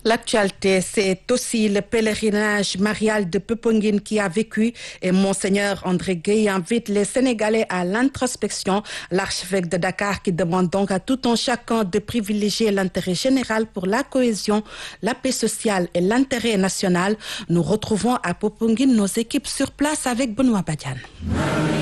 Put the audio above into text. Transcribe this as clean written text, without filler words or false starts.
L'actualité, c'est aussi le pèlerinage marial de Popenguine qui a vécu et Monseigneur André Gueye invite les Sénégalais à l'introspection. L'archevêque de Dakar qui demande donc à tout un chacun de privilégier l'intérêt général pour la cohésion, la paix sociale et l'intérêt national. Nous retrouvons à Popenguine nos équipes sur place avec Benoît Badiane.